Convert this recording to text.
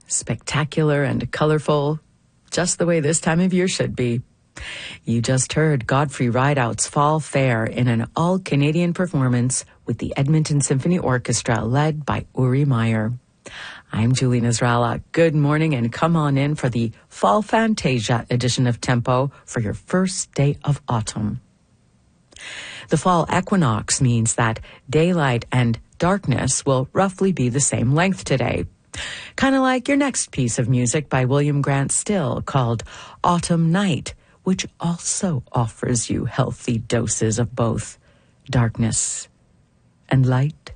spectacular and colorful, just the way this time of year should be. You just heard Godfrey Rideout's Fall Fair in an all-Canadian performance with the Edmonton Symphony Orchestra led by Uri Meyer. I'm Julie Nasrallah. Good morning and come on in for the Fall Fantasia edition of Tempo for your first day of autumn. The fall equinox means that daylight and darkness will roughly be the same length today. Kind of like your next piece of music by William Grant Still called Autumn Night, which also offers you healthy doses of both darkness and light.